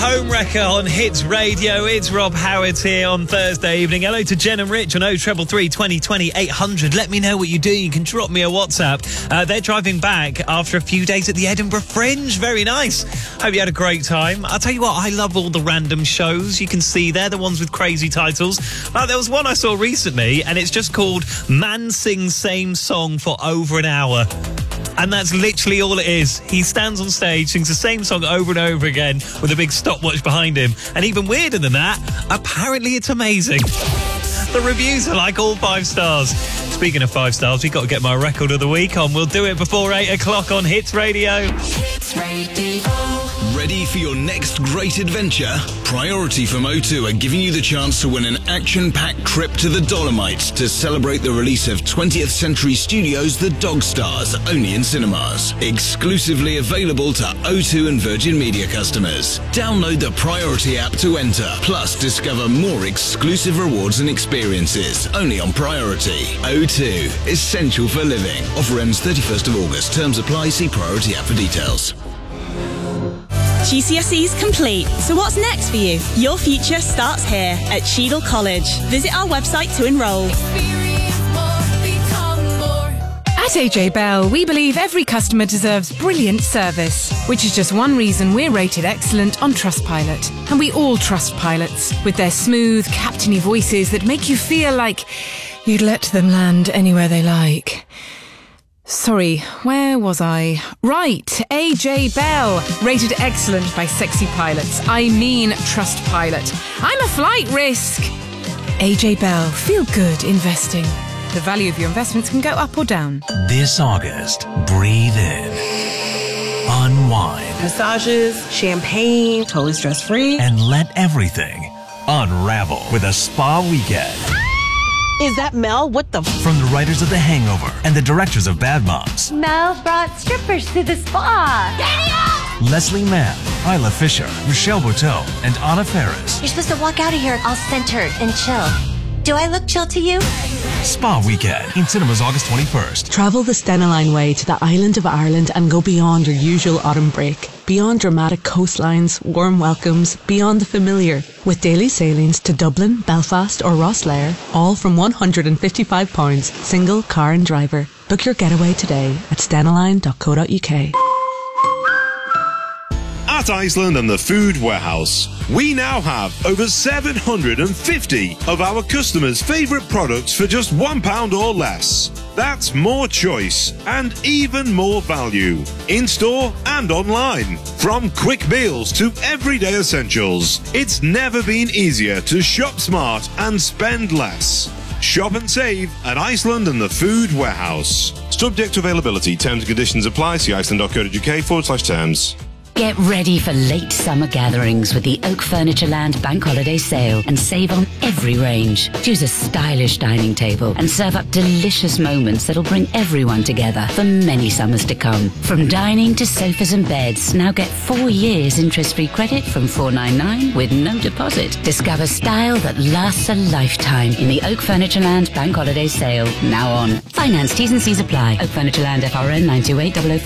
Home Wrecker on Hits Radio. It's Rob Howard here on Thursday evening. Hello to Jen and Rich on 0333 2020 800. Let me know what you do. You can drop me a WhatsApp. They're driving back after a few days at the Edinburgh Fringe. Very nice. Hope you had a great time. I'll tell you what, I love all the random shows you can see there, the ones with crazy titles. There was one I saw recently, and it's just called Man Sings Same Song for Over an Hour. And that's literally all it is. He stands on stage, sings the same song over and over again with a big stopwatch behind him. And even weirder than that, apparently it's amazing. The reviews are like all 5 stars. Speaking of 5 stars, we've got to get my record of the week on. We'll do it before 8 o'clock on Hits Radio. Hits Radio. Ready for your next great adventure? Priority from O2 are giving you the chance to win an action-packed trip to the Dolomites to celebrate the release of 20th Century Studios' The Dog Stars, only in cinemas. Exclusively available to O2 and Virgin Media customers. Download the Priority app to enter. Plus, discover more exclusive rewards and experiences, only on Priority. O2, essential for living. Offer ends 31st of August. Terms apply. See Priority app for details. GCSE's complete. So what's next for you? Your future starts here at Cheadle College. Visit our website to enrol. At AJ Bell, we believe every customer deserves brilliant service, which is just one reason we're rated excellent on Trustpilot. And we all trust pilots, with their smooth, captainy voices that make you feel like you'd let them land anywhere they like. Sorry, where was I? Right, AJ Bell, rated excellent by sexy pilots. I mean Trustpilot. I'm a flight risk. AJ Bell, feel good investing. The value of your investments can go up or down. This August, breathe in, unwind, massages, champagne, totally stress-free, and let everything unravel with a spa weekend. Is that Mel? What the From the writers of The Hangover and the directors of Bad Moms, Mel brought strippers to the spa. Leslie Mann, Isla Fisher, Rochelle Boteau, and Anna Faris. You're supposed to walk out of here all centered and chill. Do I look chill to you? Spa Weekend in cinemas August 21st. Travel the Stena Line way to the island of Ireland and go beyond your usual autumn break. Beyond dramatic coastlines, warm welcomes, beyond the familiar. With daily sailings to Dublin, Belfast or Rosslare, all from £155, single car and driver. Book your getaway today at stenaline.co.uk. At Iceland and the Food Warehouse, we now have over 750 of our customers' favourite products for just £1 or less. That's more choice and even more value, in-store and online. From quick meals to everyday essentials, it's never been easier to shop smart and spend less. Shop and save at Iceland and the Food Warehouse. Subject to availability, terms and conditions apply. See iceland.co.uk/terms. Get ready for late summer gatherings with the Oak Furniture Land Bank Holiday Sale and save on every range. Choose a stylish dining table and serve up delicious moments that'll bring everyone together for many summers to come. From dining to sofas and beds, now get 4 years interest-free credit from $499 with no deposit. Discover style that lasts a lifetime in the Oak Furniture Land Bank Holiday Sale, now on. Finance T's and C's apply. Oak Furniture Land FRN 928